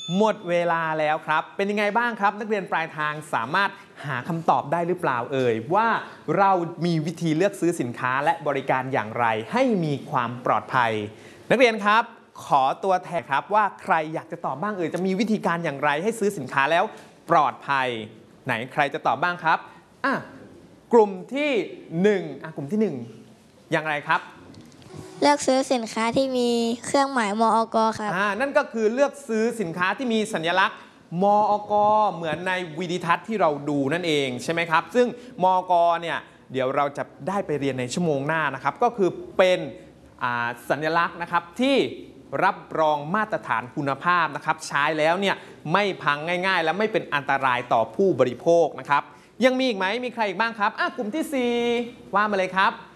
หมดเวลาแล้วครับเป็นยังไงบ้างครับนักเรียนปลายทางสามารถหาคำตอบได้หรือเปล่าว่าเรามีวิธีเลือกซื้อสินค้าและบริการอย่างไรให้มีความปลอดภัยนักเรียนครับขอตัวแทนครับว่าใครอยากจะตอบบ้างจะมีวิธีการอย่างไรให้ซื้อสินค้าแล้วปลอดภัยไหนใครจะตอบบ้างครับกลุ่มที่1กลุ่มที่1อย่างไรครับเลือกซื้อสินค้าที่มีเครื่องหมายมอก.ครับนั่นก็คือเลือกซื้อสินค้าที่มีสัญลักษณ์มอก.เหมือนในวิดีทัศน์ที่เราดูนั่นเองใช่ไหมครับซึ่งมอก.เนี่ยเดี๋ยวเราจะได้ไปเรียนในชั่วโมงหน้านะครับก็คือเป็นสัญลักษณ์นะครับที่รับรองมาตรฐานคุณภาพนะครับใช้แล้วเนี่ยไม่พังง่ายๆและไม่เป็นอันตรายต่อผู้บริโภคนะครับยังมีอีกไหมมีใครอีกบ้างครับกลุ่มที่4ว่ามาเลยครับ